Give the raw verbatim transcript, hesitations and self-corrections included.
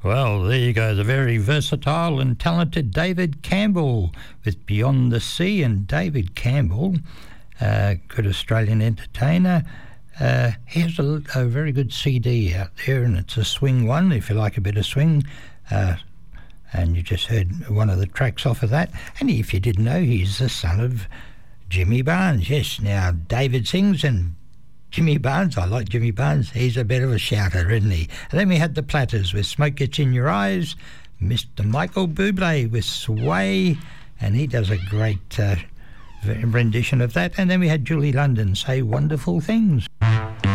Well, there you go, the very versatile and talented David Campbell with Beyond the Sea. And David Campbell, uh, good Australian entertainer, uh, he has a, a very good C D out there, and it's a swing one, if you like a bit of swing. Uh, and you just heard one of the tracks off of that. And if you didn't know, he's the son of Jimmy Barnes. Yes, now David sings, and Jimmy Barnes, I like Jimmy Barnes, he's a bit of a shouter, isn't he? And then we had the Platters with Smoke Gets in Your Eyes, Mister Michael Bublé with Sway, and he does a great uh, rendition of that. And then we had Julie London, Say Wonderful Things.